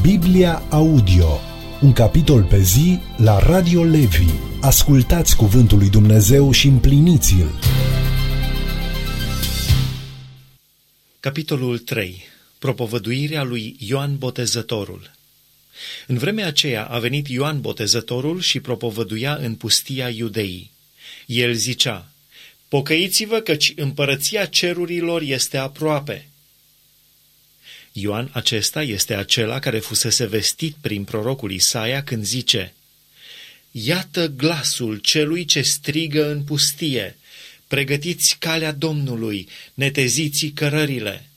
Biblia Audio, un capitol pe zi la Radio Levi. Ascultați cuvântul lui Dumnezeu și împliniți-l. Capitolul 3. Propovăduirea lui Ioan Botezătorul. În vremea aceea a venit Ioan Botezătorul și propovăduia în pustia Iudeii. El zicea: pocăiți-vă, căci împărăția cerurilor este aproape. Ioan acesta este acela care fusese vestit prin prorocul Isaia când zice: iată glasul celui ce strigă în pustie, pregătiți calea Domnului, neteziți cărările.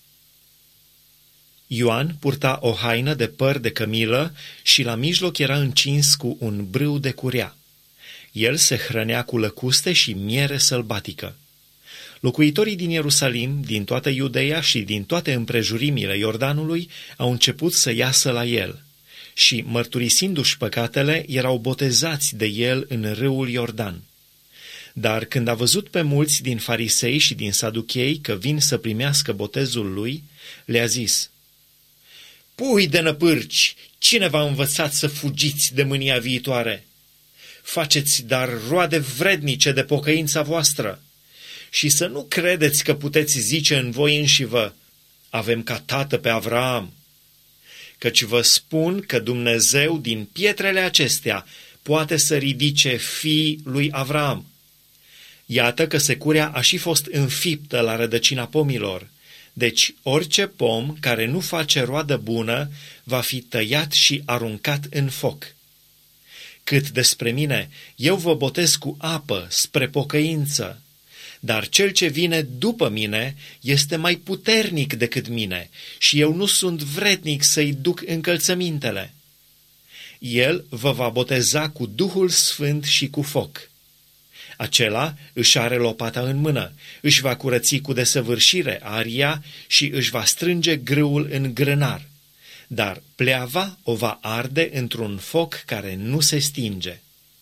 Ioan purta o haină de păr de cămilă și la mijloc era încins cu un brâu de curea. El se hrănea cu lăcuste și miere sălbatică. Locuitorii din Ierusalim, din toată Iudeia și din toate împrejurimile Iordanului au început să iasă la el și, mărturisindu-și păcatele, erau botezați de el în râul Iordan. Dar când a văzut pe mulți din farisei și din saduchei că vin să primească botezul lui, le-a zis: pui de năpârci, cine v-a învățat să fugiți de mânia viitoare? Faceți dar roade vrednice de pocăința voastră. Și să nu credeți că puteți zice în voi înșivă: avem ca tată pe Avraam. Căci vă spun că Dumnezeu din pietrele acestea poate să ridice fii lui Avraam. Iată că securea a și fost înfiptă la rădăcina pomilor. Deci orice pom care nu face roadă bună va fi tăiat și aruncat în foc. Cât despre mine, eu vă botez cu apă spre pocăință, dar cel ce vine după mine este mai puternic decât mine și eu nu sunt vrednic să-i duc încălțămintele. El vă va boteza cu Duhul Sfânt și cu foc. Acela își are lopata în mână, își va curăți cu desăvârșire aria și își va strânge grâul în grânar, dar pleava o va arde într-un foc care nu se stinge.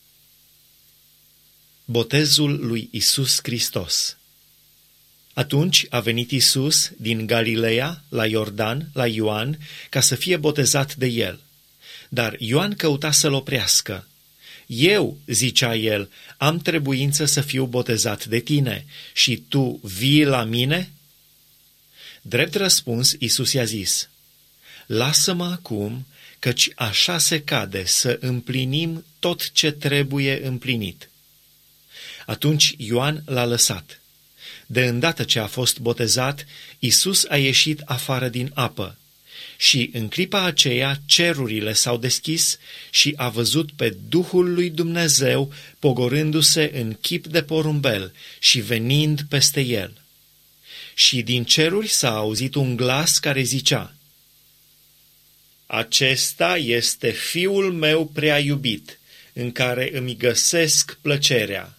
Botezul lui Isus Hristos. Atunci a venit Isus din Galileea la Iordan, la Ioan, ca să fie botezat de el. Dar Ioan căuta să-l oprească. Eu, zicea el, am trebuință să fiu botezat de tine și tu vii la mine? Drept răspuns, Isus i-a zis: lasă-mă acum, căci așa se cade să împlinim tot ce trebuie împlinit. Atunci Ioan l-a lăsat. De îndată ce a fost botezat, Isus a ieșit afară din apă și în clipa aceea cerurile s-au deschis și a văzut pe Duhul lui Dumnezeu pogorându-se în chip de porumbel și venind peste el. Și din ceruri s-a auzit un glas care zicea: acesta este Fiul meu prea iubit, în care îmi găsesc plăcerea.